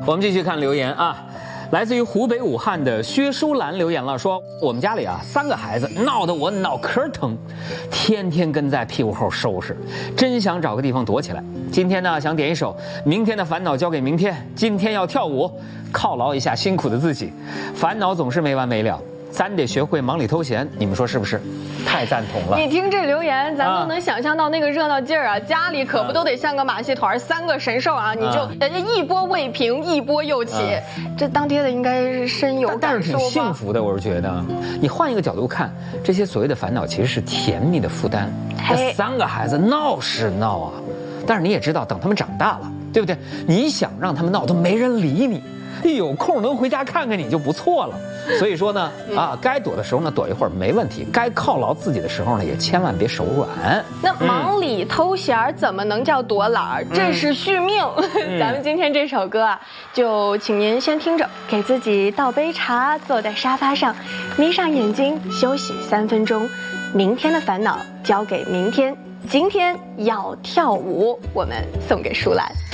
我们继续看留言啊，来自于湖北武汉的薛淑兰留言了，说我们家里啊3个孩子，闹得我脑壳疼，天天跟在屁股后收拾，真想找个地方躲起来。今天呢，想点一首《明天的烦恼交给明天》，今天要跳舞，犒劳一下辛苦的自己。烦恼总是没完没了，咱得学会忙里偷闲，你们说是不是？太赞同了。 你听这留言，咱都能想象到那个热闹劲儿啊！家里可不都得像个马戏团，3个神兽啊！你就人家一波未平，一波又起，这当爹的应该是深有感受吧？ 但是挺幸福的，我是觉得。你换一个角度看，这些所谓的烦恼其实是甜蜜的负担。这3个孩子闹是闹啊，但是你也知道，等他们长大了，对不对？你想让他们闹，都没人理你。一有空能回家看看你就不错了。所以说呢，该躲的时候呢躲一会儿没问题，该犒劳自己的时候呢也千万别手软。 那忙里偷闲怎么能叫躲懒儿？这是续命。咱们今天这首歌啊，就请您先听着，给自己倒杯茶，坐在沙发上，眯上眼睛休息3分钟。明天的烦恼交给明天，今天要跳舞，我们送给舒兰。